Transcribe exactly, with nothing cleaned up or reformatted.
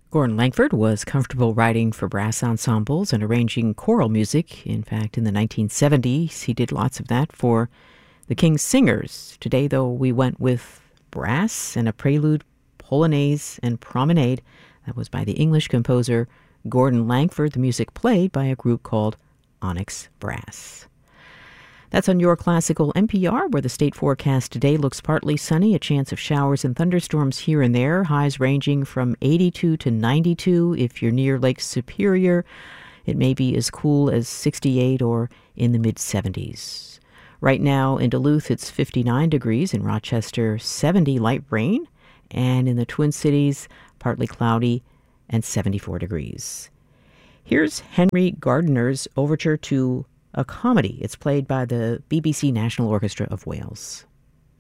Gordon Langford was comfortable writing for brass ensembles and arranging choral music. In fact, in the nineteen seventies, he did lots of that for the King's Singers. Today, though, we went with brass and a prelude, polonaise, and promenade. That was by the English composer Gordon Langford, the music played by a group called Onyx Brass. That's on your classical N P R, where the state forecast today looks partly sunny, a chance of showers and thunderstorms here and there, highs ranging from eighty-two to ninety-two. If you're near Lake Superior, it may be as cool as sixty-eight or in the mid-seventies. Right now in Duluth, it's fifty-nine degrees, in Rochester, seventy, light rain, and in the Twin Cities, partly cloudy and seventy-four degrees. Here's Henry Gardiner's overture to a comedy. It's played by the B B C National Orchestra of Wales.